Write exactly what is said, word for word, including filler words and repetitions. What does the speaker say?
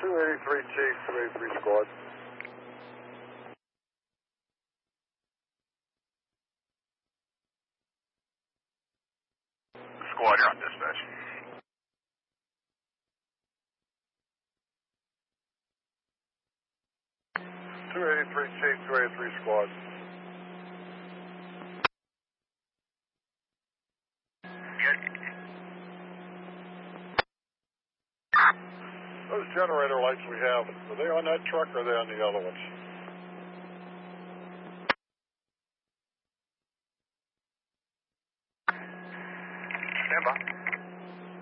two eighty-three Chief, two eighty-three Squad. Squad, you're on dispatch. two eighty-three Chief, two eighty-three Squad. Good. Those generator lights we have, are they on that truck or are they on the other ones? Stand by.